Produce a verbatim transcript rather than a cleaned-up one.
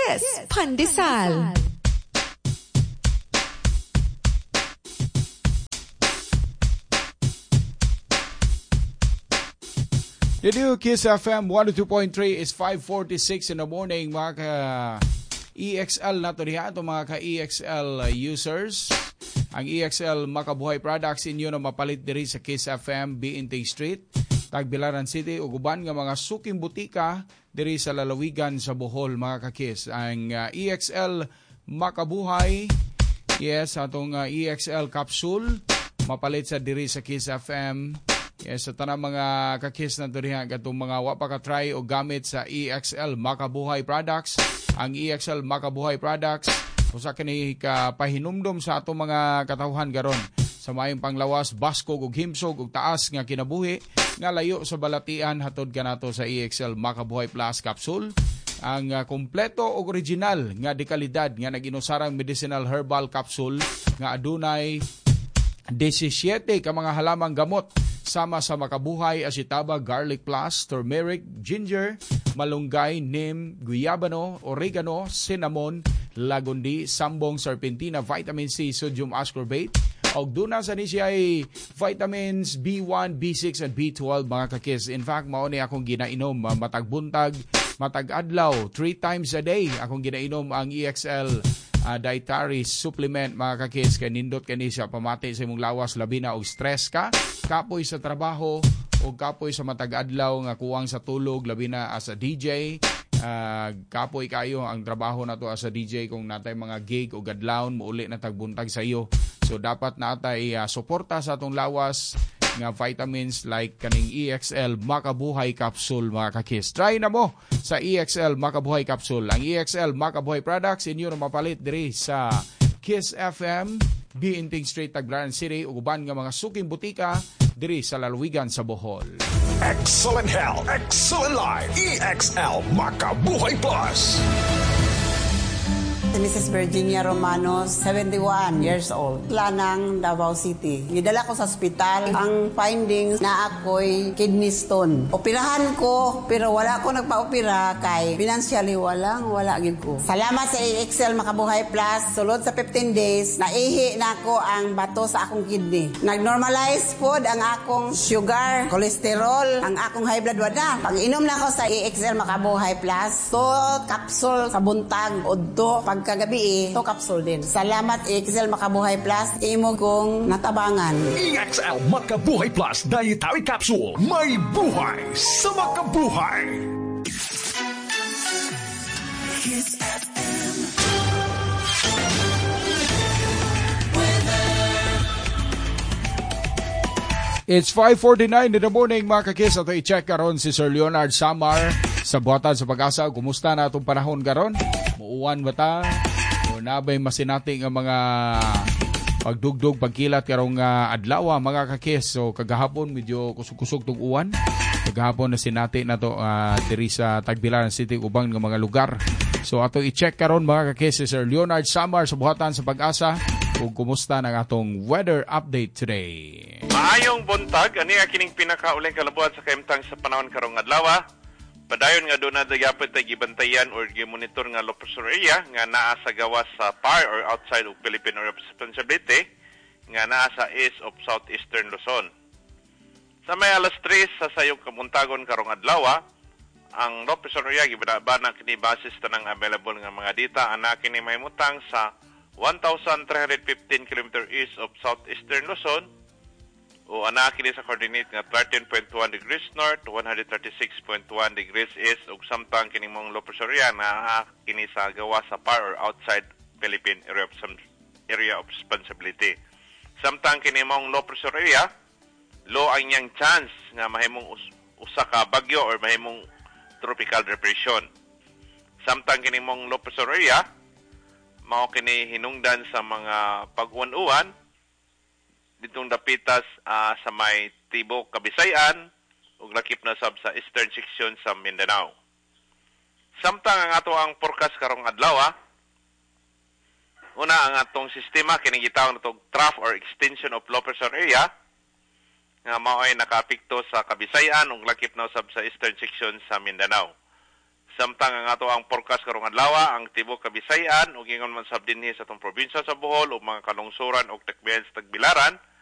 Kiss Pandesal. Radio Kiss F M one oh two point three is five forty-six in the morning, mga ka-E X L na to diha, ito mga ka-E X L users. Ang E X L Makabuhay Products inyo na mapalit diri sa Kiss F M, Biintay Street, Tagbilaran City, uguban nga mga suking butika diri sa lalawigan sa Bohol, mga ka-Kiss. Ang uh, E X L Makabuhay, yes, atong uh, E X L capsule, mapalit sa diri sa Kiss F M. Yes, sa tanang mga kakis na durihan, katong mga wapaka-try o gamit sa E X L Makabuhay Products. Ang E X L Makabuhay Products, kung sa kini kapahinumdom sa atong mga katawhan garon sa mayong panglawas, baskog ug himsog ug taas nga kinabuhi, nga layo sa balatian, hatod kanato sa E X L Makabuhay Plus Capsule. Ang uh, kompleto ug original nga dekalidad nga nag-inusarang medicinal herbal capsule nga adunay seventeen ka mga halamang gamot sama sa Makabuhay, asitaba, garlic plus, turmeric, ginger, malunggay, neem, guyabano, oregano, cinnamon, lagundi, sambong, serpentina, vitamin C, sodium ascorbate, og duna sa ni siya ay vitamins B one, B six, and B twelve, mga kakis. In fact, mao ni akong ginainom matag buntag, matag adlaw, three times a day akong ginainom ang E X L Uh, dietary supplement, mga kakis. Kaya nindot kani siya pamati sa imong lawas, labi na og stress ka, kapoy sa trabaho o kapoy sa matag-adlaw nga kuwang sa tulog, labi na as a D J. Uh, kapoy kayo ang trabaho na to as a D J kung natay mga gig o gadlawon, muuli na tagbuntag sa iyo. So dapat natay uh, suporta sa atong lawas nga vitamins like kaning E X L Makabuhay Capsule, mga kakis. Try na mo sa E X L Makabuhay Capsule. Ang E X L Makabuhay Products inyo na mapalit diri sa Kiss F M, Biintay Street, Tagbilaran City, uguban nga mga suking butika diri sa lalawigan sa Bohol. Excellent health, excellent life. E X L Makabuhay Plus. Missus Virginia Romanos, seventy-one years old, Lanang, Davao City. Nidala ko sa ospital. Ang findings na ako'y kidney stone. Operahan ko, pero wala ko nagpa-opera kay financially walang wala gid ko. Salamat sa E X L Makabuhay Plus. Sulod sa fifteen days, naihi na ako ang bato sa akong kidney. Nag-normalize food ang akong sugar, cholesterol, ang akong high blood wala. Pag-inom na ako sa E X L Makabuhay Plus, to capsule sa buntag, udto, pag kagabi eh, to capsule din. Salamat E X L Makabuhay Plus, imo kong natabangan. E X L Makabuhay Plus Dietary Capsule. May buhay sa makabuhay. Kiss F M. It's five forty-nine in the morning, mga kakis. Ato i-check karon si Sir Leonard Samar sa Buhatan sa Pag-asa. Kumusta na itong panahon karon? Muuwan ba ta? O nabay masinati nga mga pagdugdog, pagkilat karong uh, adlaw, mga kakis. So kagahapon medyo kusog-kusog tong uwan. Kagahapon na sinati na to uh, diri sa Tagbilaran City, ubang nga mga lugar. So ato i-check karon, mga kakis, si Sir Leonard Samar sa Buhatan sa Pag-asa. Kung kumusta ng atong weather update today. Maayong buntag, ani kining pinakauling kalabuan sa kaimtang sa panahon karong adlaw. Padayon nga doon na dagapit ay gibantayan or gimonitor nga low pressure area nga naa sa gawas sa P A R or outside of Philippine Area of Responsibility nga naa sa east of southeastern Luzon. Sa may alas tres sa sayong kamuntagon karong adlaw, ang low pressure area gibana kini basis tanang available nga mga data ana kini mahimutang sa one thousand three hundred fifteen kilometers east of southeastern Luzon o ana kini sa coordinate nga thirteen point one degrees north to one hundred thirty-six point one degrees east ug samtang kini mong low pressure area naa kini sa gawas sa P A R or outside Philippine Area of Area of Responsibility. Samtang kini mong low pressure area low ang iyang chance nga mahimong us- usa ka bagyo or mahimong tropical depression. Samtang kini mong low pressure area mao kini hinungdan sa mga pag-uwan-uwan ditong dapitas uh, sa may tibok Kabisayan ug lakip na sab sa eastern section sa Mindanao. Samtang ang ato ang forecast karong adlaw, una ang atong sistema kini gitawag natong trough or extension of low pressure area nga mao ay nakaapekto sa Kabisayan ug lakip na sab sa eastern section sa Mindanao. Samtang ang ato ang forecast karong adlaw ang tibuok Kabisayan ug ingon man sab dinhi sa atong probinsya sa Bohol ug mga kalungsuran ug tekbayan sa Tagbilaran